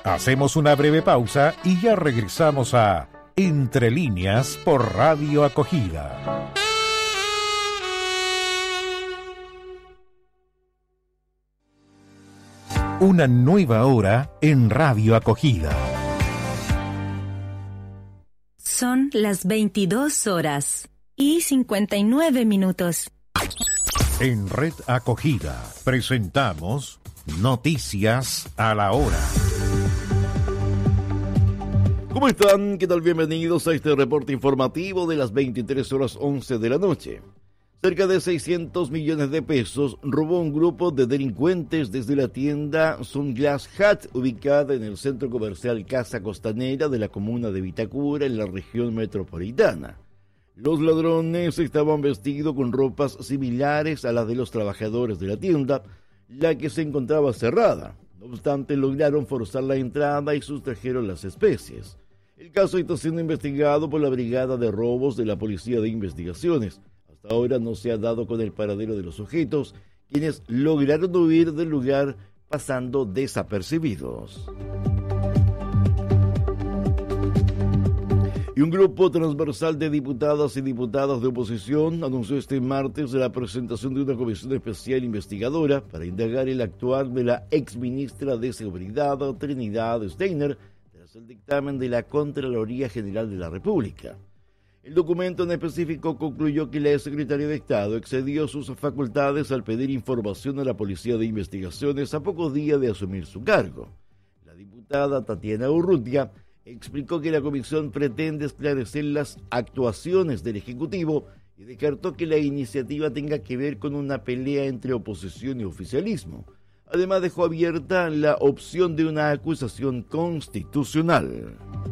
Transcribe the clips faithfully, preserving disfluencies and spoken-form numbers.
Hacemos una breve pausa y ya regresamos a Entre Líneas por Radio Acogida. Una nueva hora en Radio Acogida. Son las veintidós horas y cincuenta y nueve minutos. En Red Acogida presentamos Noticias a la Hora. ¿Cómo están? ¿Qué tal? Bienvenidos a este reporte informativo de las veintitrés horas once de la noche. Cerca de seiscientos millones de pesos robó un grupo de delincuentes desde la tienda Sunglass Hut, ubicada en el centro comercial Casa Costanera de la comuna de Vitacura, en la región metropolitana. Los ladrones estaban vestidos con ropas similares a las de los trabajadores de la tienda, la que se encontraba cerrada. No obstante, lograron forzar la entrada y sustrajeron las especies. El caso está siendo investigado por la Brigada de Robos de la Policía de Investigaciones. Hasta ahora no se ha dado con el paradero de los sujetos, quienes lograron huir del lugar pasando desapercibidos. Y un grupo transversal de diputadas y diputados de oposición anunció este martes la presentación de una comisión especial investigadora para indagar el actuar de la exministra de Seguridad, Trinidad Steiner, tras el dictamen de la Contraloría General de la República. El documento en específico concluyó que la exsecretaria de Estado excedió sus facultades al pedir información a la Policía de Investigaciones a pocos días de asumir su cargo. La diputada Tatiana Urrutia explicó que la comisión pretende esclarecer las actuaciones del Ejecutivo y descartó que la iniciativa tenga que ver con una pelea entre oposición y oficialismo. Además, dejó abierta la opción de una acusación constitucional.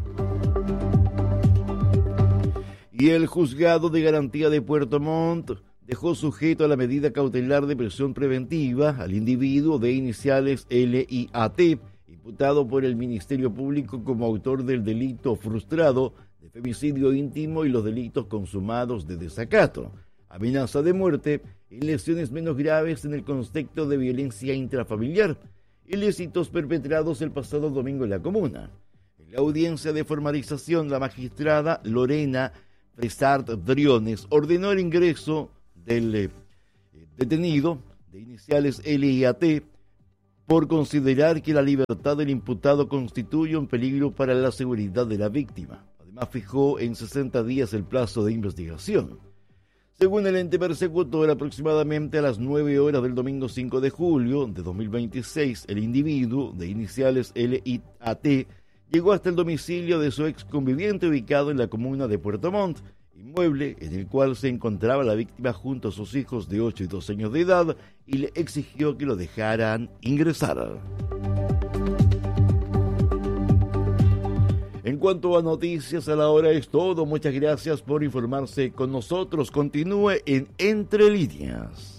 Y el juzgado de garantía de Puerto Montt dejó sujeto a la medida cautelar de prisión preventiva al individuo de iniciales L I A T, imputado por el Ministerio Público como autor del delito frustrado de femicidio íntimo y los delitos consumados de desacato, amenaza de muerte y lesiones menos graves en el contexto de violencia intrafamiliar, ilícitos perpetrados el pasado domingo en la comuna. En la audiencia de formalización, la magistrada Lorena Presart Driones ordenó el ingreso del eh, detenido de iniciales L I A T por considerar que la libertad del imputado constituye un peligro para la seguridad de la víctima. Además, fijó en sesenta días el plazo de investigación. Según el ente persecutor, aproximadamente a las nueve horas del domingo cinco de julio de dos mil veintiséis, el individuo de iniciales L I A T llegó hasta el domicilio de su ex conviviente ubicado en la comuna de Puerto Montt, inmueble en el cual se encontraba la víctima junto a sus hijos de ocho y doce años de edad, y le exigió que lo dejaran ingresar. En cuanto a noticias a la hora es todo. Muchas gracias por informarse con nosotros. Continúe en Entre Líneas.